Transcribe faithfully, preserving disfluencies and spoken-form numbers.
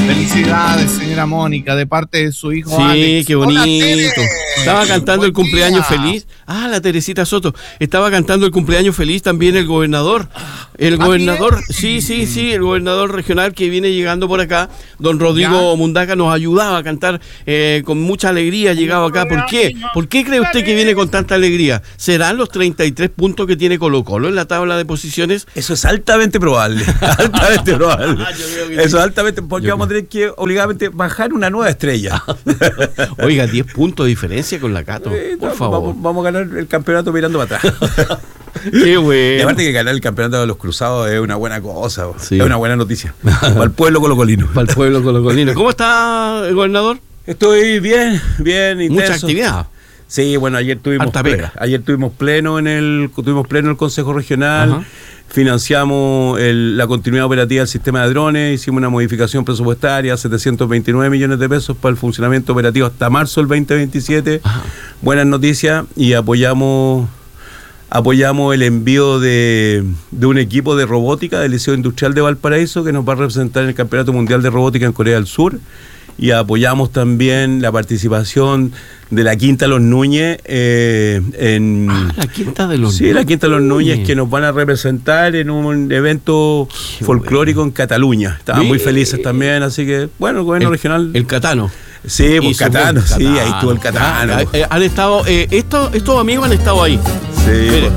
Felicidades, señora Mónica, de parte de su hijo Sí, Alex. qué Hola, bonito. Tere. Estaba cantando Buen el cumpleaños día. feliz. Ah, la Teresita Soto. Estaba cantando el cumpleaños feliz también el gobernador. El ¿Ah, gobernador, bien? sí, sí, sí, el gobernador regional que viene llegando por acá, don Rodrigo ¿Ya? Mundaca, nos ayudaba a cantar eh, con mucha alegría, llegaba acá. ¿Por qué? ¿Por qué cree usted que viene con tanta alegría? ¿Serán los treinta y tres puntos que tiene Colo Colo en la tabla de posiciones? Eso es altamente probable. altamente probable. Ah, yo creo que Eso sí. es altamente, porque Yo vamos a tener que obligadamente bajar una nueva estrella. Oiga, diez puntos de diferencia con la Cato, Eh, por no, favor. Vamos, vamos a ganar el campeonato mirando para atrás. Qué Y bueno. aparte que ganar el campeonato de los cruzados es una buena cosa, Sí. es una buena noticia. Para el pueblo colocolino. Para el pueblo colocolino. ¿Cómo está el gobernador? Estoy bien, bien intenso. Mucha actividad. Sí, bueno, ayer tuvimos Harta ple- pega. ayer tuvimos pleno en el tuvimos pleno en el Consejo Regional. Ajá. Financiamos el- la continuidad operativa del sistema de drones, hicimos una modificación presupuestaria, setecientos veintinueve millones de pesos para el funcionamiento operativo hasta marzo del veinte veintisiete. Ajá. Buenas noticias, y apoyamos apoyamos el envío de, de un equipo de robótica del Liceo Industrial de Valparaíso que nos va a representar en el Campeonato Mundial de Robótica en Corea del Sur. Y apoyamos también la participación de la Quinta Los Núñez eh, en... Ah, la Quinta de los Sí, la Quinta Los Núñez, Núñez. que nos van a representar en un evento Qué folclórico bueno. en Cataluña. Estaban muy Bien. felices también, así que, bueno, el gobierno el, regional... El Catano. sí, Y pues su Catano, buen sí, ahí estuvo el Catano. Ah, eh, han estado, eh, estos, estos amigos han estado ahí. Sí, Mire, pues.